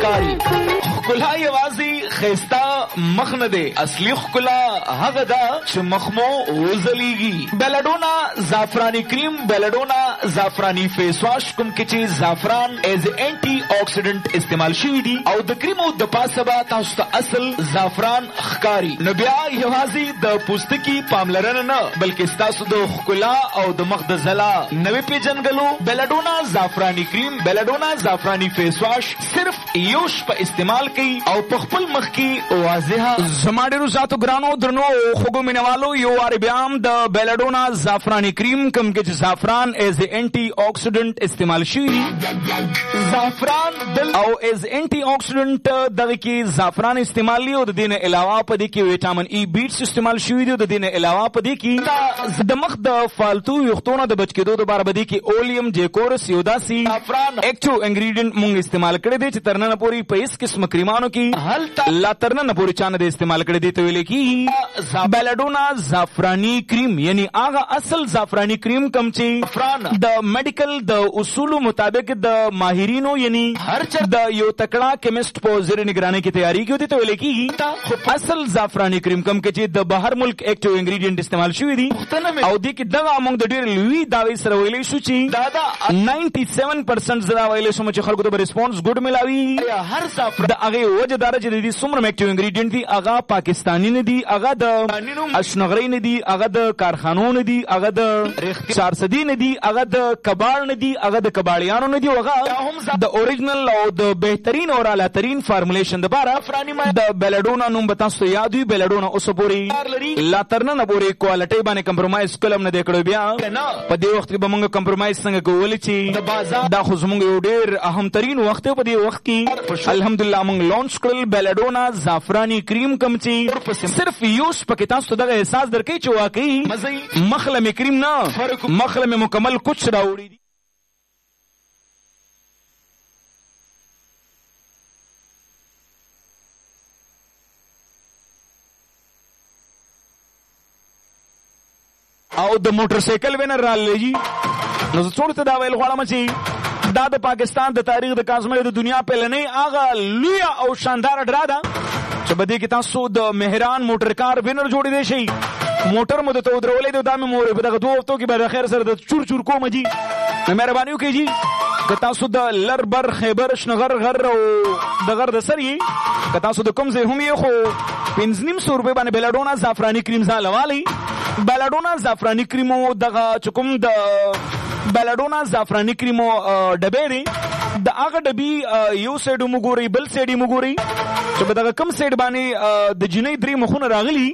ښکاری. ښکلا یوازې ښایسته مخ نه دی، اصلي ښکلا هغه ده چې مخ مو وځلیږي. بیلډونا زعفراني کریم، بیلډونا زعفراني فیس واش کوم کې چې زعفران ایز اینټي اکسیډنټ استعمال شوي دي او د کریمو د پاسه به تاسو ته اصل زعفران ښکاری. نو بیا یوازې د پوستکي پاملرنه نه بلکې ستاسو د ښکلا او د مخ د ځلا نوې پیژنګلو. بیلډونا زعفراني کریم، بیلډونا زعفراني فیس واش صرف یو شپه استعمال کوي او په خپل مخ کې واضحه. زما ډېرو ذاتو ګرانو درنو خوږو مینوالو یو وارې بیا هم د بیلډونا زعفراني کریم کوم کې چې زعفران ایز اینټي اکسیډنټ استعمال شوي دي. زعفران دل او ایز اینټي اکسیډنټ دغه کې زعفران استعمال دي او د دې نه علاوه په دې کې ویټامین ای بیټس استعمال شوي دي او د دې نه علاوه په دې کې د مخ د فالتو ویښتونو د بچ کېدو لپاره په دې کې اولیم جیکورس یو داسې زعفران اکټیو انګریډینټ مونږ استعمال کړی دی چې تر ننه پورې په هیڅ قسم کریمانو کې لا تر ننه پورې چا نه دی استعمال کړی دی. ته ویل کېږي بیلډونا زعفراني کریم یعنی هغه اصل زعفراني کریم کوم چې د میډیکل د اصولو مطابق د ماهرینو یعنی هر چا د یو تکړه کیمسټ په زیر نگرانی کې تیاری کوي. ته ویل کېږي اصل زعفراني کریم کوم کې چې د بهر ملک اکټیو انګریډینټ استعمال شوي دي او دې کې دغه موږ د ډېر لوی دعوی سره ویلی شو چې دا 97% زدا ویلی شو چې خلکو ته به ریسپانس ګډ ملاوي. هر زعفران د هغې وجه دا چې د دې څومره اکټیو انګریډینټ دي هغه پاکستاني نه دي، هغه د اشنغرۍ نه دي، هغه د کارخانو نه دي، هغه د چارسدي نه دي، هغه د کباړ نه دي، هغه د کباړیانو نه دي، هغه د اوریجنل او د بهترین او اعلی ترین فارمولیشن دپاره د بیلډونا نوم به تاسو ته یاد وي. بیلډونا اوس پورې لا تر ننه پورې کوالټۍ باندې کمپرومایز کلم نه دی کړی. بیا په دې وخت کې به موږ کمپرومایز څنګه کولی چې دا خو زموږ یو ډېر اهم ترین وخت دی. په دې وخت کې الحمدلله موږ لانچ کړل بیلډونا زعفراني کریم کوم چې صرف یو شپه کې تاسو ته دغه احساس درکوي چې واقعي مخله مې کریم نه مخله مې مکمل کچ راوړي دي. او د موټر سایکل وینر راغلی جي. نو زه څوړو ته دا ویل غواړم چې دا د پاکستان د تاریخ د کازمۍ د دنیا پیلنۍ هغه لویه او شانداره ډرا ده چې په دې کې تاسو د مهران موټر کار وینر جوړېدی شئ. موټر مو درته ودرولی دی، دا مې مورې په دغه 2 هفتو کې به د خیر سره د چور چور کومه جي. نو مهرباني وکړئ جي که تاسو د لر بر خیبر شنغر غر او د غر د سر یې، که تاسو د کوم ځای هم یې، خو 500 روپۍ باندې بیلډونا زعفراني کریم ځان لوالی. بیلډونا زعفراني کریمو دغه چې کوم د بیلډونا زعفراني کریمو ډبې دی د هغه ډبي یو سایډ هم وګورئ بل سایډ هم وګورئ چې په دغه کوم سایډ باندې د جنۍ 3 مخونه راغلي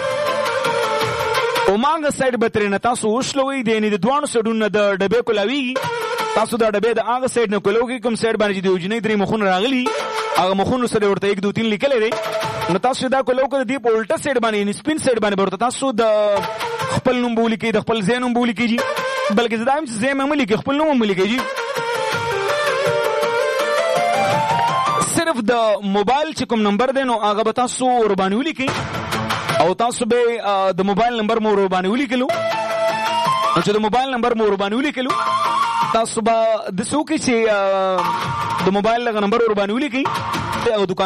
او مانګه سایډ به ترېنه تاسو وشلوئ د یعنې د دواړو سایډونو د ډبې کولاویږي. تاسو دا ډبې د هغه سایډ نه کولاوږئ کوم سایډ باندې چې د یو جنۍ 3 مخونه راغلي هغه مخونو سره ورته 1 2 3 لیکلی دی. نو تاسو دا کولاو که د دې په الټه سایډ باندې یعنې سپین سایډ باندې به ورته تاسو د خپل نوم به ولیکئ، د خپل ځای نوم به ولیکئ جي. بلکې زه دا یم چې ځای مې مه لیکئ، خپل نوم هم ولیکئ جي. صرف د موبایل چې کوم نمبر دی نو هغه به تاسو ورباندې ولیکئ او تاسو به د موبایل نمبر مو ورباندې ولیکلو. نو چې د موبایل نمبر مو ورباندې ولیکلو تاسو به داسې وکړئ چې د موبایل هغه نمبر ورباندې ولیکئ او